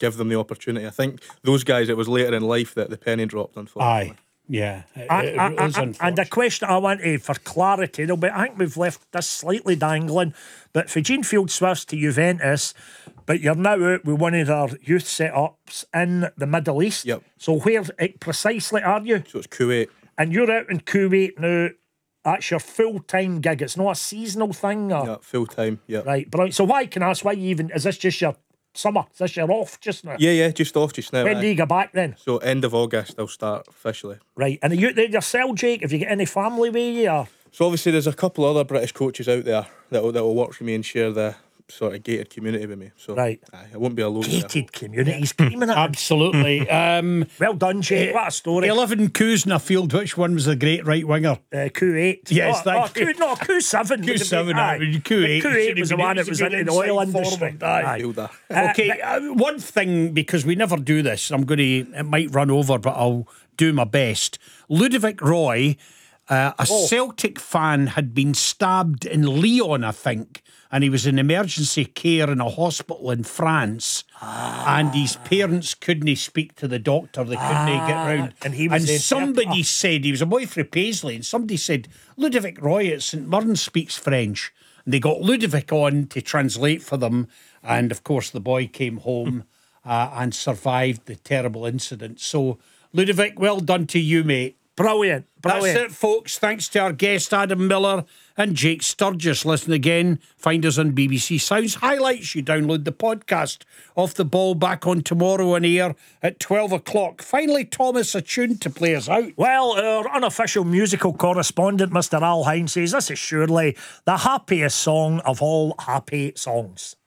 give them the opportunity. I think those guys, it was later in life that the penny dropped, unfortunately. Aye. Yeah, and a question I want to, for clarity, I think we've left this slightly dangling, but for Gene Field-Swifts to Juventus, but you're now out with one of their youth setups in the Middle East. Yep. So where precisely are you? So it's Kuwait. And you're out in Kuwait now. That's your full-time gig. It's not a seasonal thing? Or? Yeah, full time, yeah. Right, brilliant. So why, can I ask, why you even, is this just your summer? Is this your off just now? Yeah, just off just now. When do you go back then? So end of August I'll start officially. Right, and are you there yourself, Jake? Have you got any family with you? Or? So obviously there's a couple other British coaches out there that'll work for me and share the sort of gated community with me. So right, I won't be alone. Gated community, screaming at absolutely. Well done, Jake. What a story. 11 coups in a field. Which one was the great right winger? Q8. Yes, Q7. Q7. Q8 was the one that was in the oil industry. Okay, one thing, because we never do this, it might run over, but I'll do my best. Ludovic Roy, a Celtic fan, had been stabbed in Lyon, I think, and he was in emergency care in a hospital in France, and his parents couldn't speak to the doctor, they couldn't get round, and somebody said, he was a boy from Paisley, and somebody said, Ludovic Roy at St Mirren speaks French, and they got Ludovic on to translate for them, and of course the boy came home and survived the terrible incident. So Ludovic, well done to you, mate. Brilliant. That's it, folks. Thanks to our guest Adam Miller and Jake Sturgis. Listen again. Find us on BBC Sounds Highlights. You download the podcast. Off the Ball back on tomorrow on air at 12 o'clock. Finally, Thomas, a tune to play us out. Well, our unofficial musical correspondent, Mr. Al Hine, says this is surely the happiest song of all happy songs.